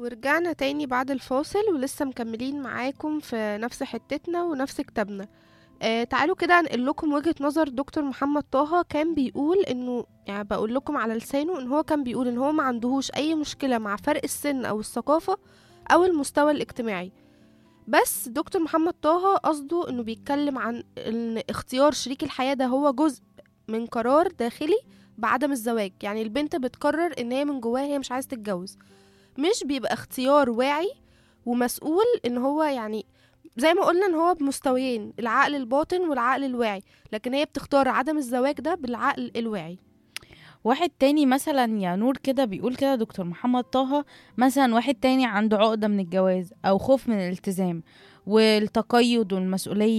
ورجعنا تاني بعد الفاصل ولسه مكملين معاكم في نفس حتتنا ونفس كتابنا. تعالوا كده انقل لكم وجهة نظر دكتور محمد طه. كان بيقول انه يعني بقول لكم على لسانه ان هو كان بيقول ان هو ما عندهوش اي مشكلة مع فرق السن او الثقافة او المستوى الاجتماعي. بس دكتور محمد طه قصده انه بيتكلم عن ان اختيار شريك الحياة ده هو جزء من قرار داخلي بعدم الزواج. يعني البنت بتقرر ان هي من جواها هي مش عايزة تتجوز، مش بيبقى اختيار واعي ومسؤول. ان هو يعني زي ما قلنا ان هو بمستويين، العقل الباطن والعقل الواعي، لكن هي بتختار عدم الزواج ده بالعقل الواعي. واحد تاني مثلا يا نور كده بيقول كده دكتور محمد طه، مثلا واحد تاني عنده عقدة من الجواز أو خوف من الالتزام والتقيد والمسؤولية